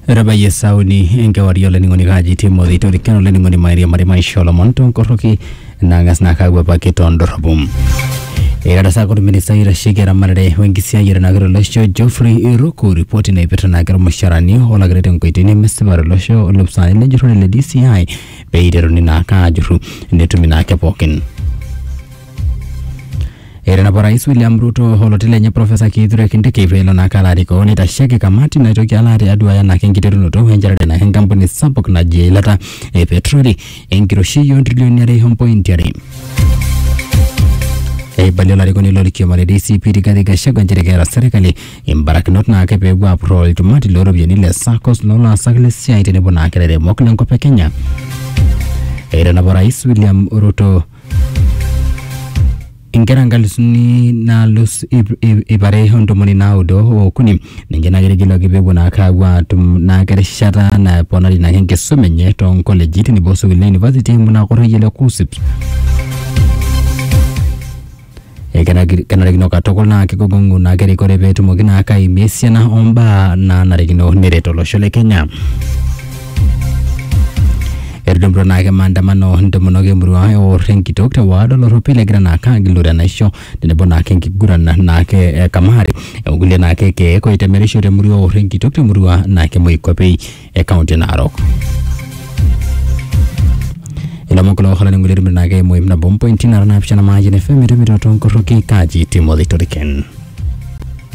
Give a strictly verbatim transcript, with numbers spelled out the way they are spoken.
Rabaye Sauni enkewarie olainining'oni kaji Timothy Toriken olainining'oni Maria Marima Solomon tonkoroki nangas nakagwa paketon dorobum. Ekata saa kumi minister itasheki eramatare wenkisiayiare nagira olosho Geoffrey Iruku ripoti naipirta nagira mushaarani olagira tenkoitoi nemesipa olosho olopisaani lenjurrore le D C I pee iteruni naake ajurru netumi naake pookin. Erenapa Rais William Ruto oloti lenye Professor Kithure Kindiki peelo naake alarikoo nitasheki kamati naitoki alaare aduaya naake enkiterunoto wencherare naake enkampuni sapuk naji eilata e petroli enkiroshi ontrilioni are ompointi are. Eibalie olarikoni lorkioma le D C P Rigathi Gachagua nchere keeta serkali imbarakinot naake peepuo apurroo ilchumati looropiyiani le SACCOS loolaasak lesiai tenebo naake ilairemok lenkop e Kenya. Erenapa Rais William Ruto inkera nkalisuni naalus ip are ontomoni naudo okuni ninche naake etegeluaki peepuo naake apuo atum naake erishata naponari naake enkisuma enye toonkoleji tenebo sukuulini e university munakoroyie le KUSSIP. Kenarikino katukul naa kegogong'u naake erikore peetumoki naake aimie esiana ombaa naanarikino neret olosho le Kenya. Etudumutua naake maandamano ntomonok emurua eorr enkitok te ward olorropil egira naake agilure enaisho tenebo naake enkiguran naake kamari onkulie naake keek oitemerisho temurua eorr enkitok temurua naake Moikopei e kaunti Narok. Ilomon kulo olainining'oni naake muhimu nabo mpointi nara naapishana maayien F M etumito tonkoroki kaji Timothy Toriken.